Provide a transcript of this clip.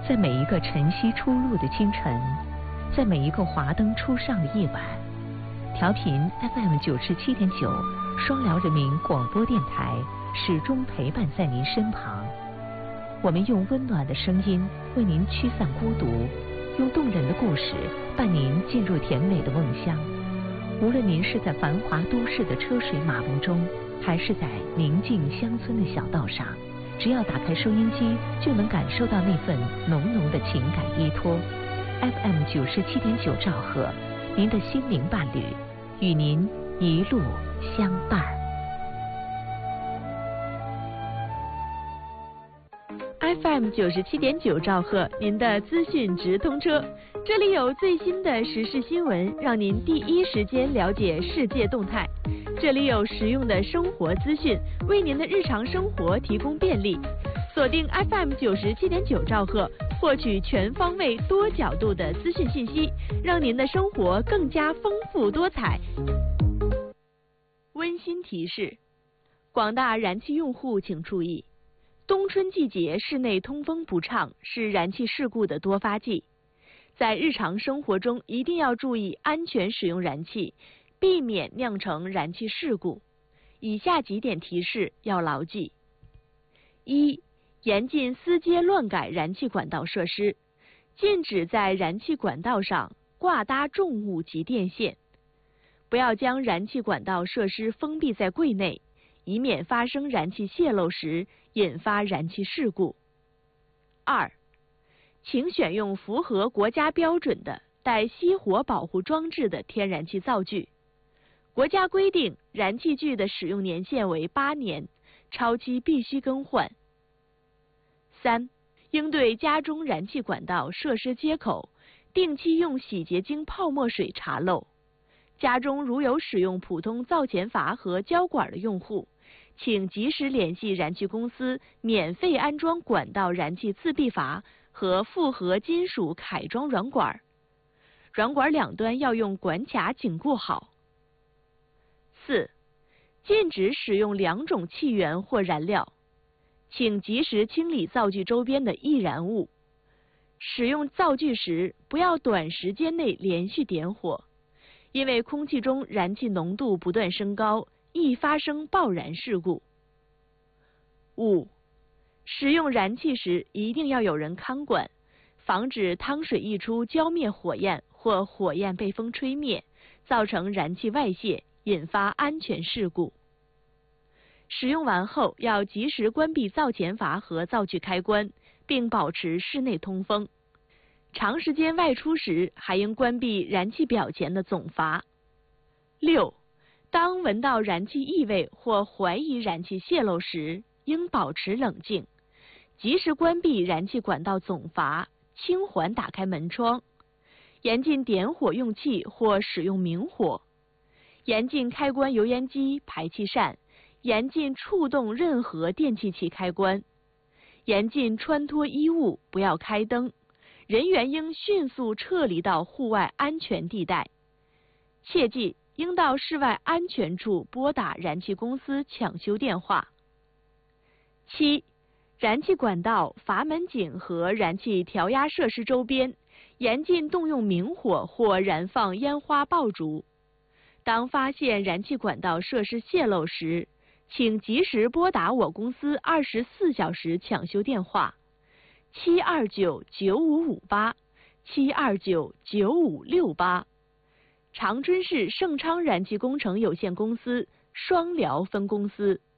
在每一个晨曦初露的清晨，在每一个华灯初上的夜晚，调频 FM97.9双辽人民广播电台始终陪伴在您身旁。我们用温暖的声音为您驱散孤独，用动人的故事伴您进入甜美的梦乡。无论您是在繁华都市的车水马龙中，还是在宁静乡村的小道上，只要打开收音机，就能感受到那份浓浓的情感依托。FM97.9兆赫，您的心灵伴侣，与您一路相伴。 FM97.9兆赫，您的资讯直通车，这里有最新的时事新闻，让您第一时间了解世界动态。这里有实用的生活资讯，为您的日常生活提供便利。锁定 FM97.9兆赫，获取全方位、多角度的资讯信息，让您的生活更加丰富多彩。温馨提示：广大燃气用户请注意，冬春季节室内通风不畅是燃气事故的多发季，在日常生活中一定要注意安全使用燃气，避免酿成燃气事故。以下几点提示要牢记：一、严禁私接乱改燃气管道设施，禁止在燃气管道上挂搭重物及电线，不要将燃气管道设施封闭在柜内，以免发生燃气泄漏时引发燃气事故。二、请选用符合国家标准的带熄火保护装置的天然气灶具。国家规定，燃气具的使用年限为8年，超期必须更换。三、应对家中燃气管道设施接口，定期用洗洁精泡沫水查漏。家中如有使用普通灶前阀和胶管的用户，请及时联系燃气公司，免费安装管道燃气自闭阀和复合金属铠装软管，软管两端要用管卡紧固好。四、禁止使用2种气源或燃料，请及时清理灶具周边的易燃物。使用灶具时，不要短时间内连续点火，因为空气中燃气浓度不断升高，易发生爆燃事故。五、使用燃气时一定要有人看管，防止汤水溢出浇灭火焰或火焰被风吹灭，造成燃气外泄，引发安全事故。使用完后要及时关闭灶前阀和灶具开关，并保持室内通风。长时间外出时，还应关闭燃气表前的总阀。六、当闻到燃气异味或怀疑燃气泄漏时，应保持冷静，及时关闭燃气管道总阀，轻缓打开门窗，严禁点火用气或使用明火，严禁开关油烟机、排气扇，严禁触动任何电气器开关，严禁穿脱衣物，不要开灯，人员应迅速撤离到户外安全地带。切记，应到室外安全处拨打燃气公司抢修电话。七、燃气管道、阀门井和燃气调压设施周边，严禁动用明火或燃放烟花爆竹。当发现燃气管道设施泄漏时，请及时拨打我公司24小时抢修电话7299558 7299568。长春市盛昌燃气工程有限公司双辽分公司。